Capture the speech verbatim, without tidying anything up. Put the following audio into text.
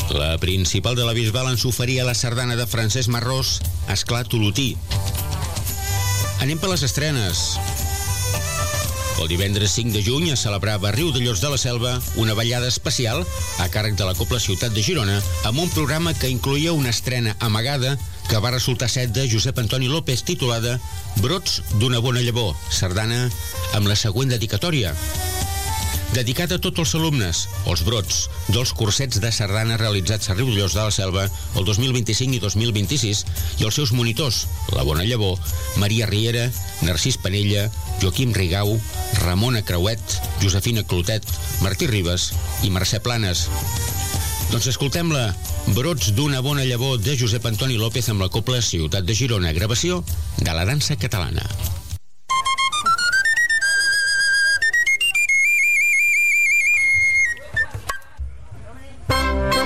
La principal de la Bisbal ens oferia la sardana de Francesc Marrós, Esclat Olotí. Anem per les estrenes. El divendres cinc de juny es celebrava a Riudellots de la Selva una ballada especial a càrrec de la Cobla Ciutat de Girona amb un programa que incloïa una estrena amagada que va resultar ser de Josep Antoni López titulada Brots d'una bona llavor, sardana amb la següent dedicatòria. Dedicat a tots els alumnes, els brots dels cursets de sardana realitzats a Riudellots de la Selva el dos mil vint-i-cinc i dos mil vint-i-sis i els seus monitors, la Bona Llavor, Maria Riera, Narcís Panella, Joaquim Rigau, Ramona Creuet, Josefina Clotet, Martí Ribes i Mercè Planes. Doncs escoltem-la, Brots d'una bona llavor de Josep Antoni López amb la Cobla Ciutat de Girona, gravació de la dansa catalana.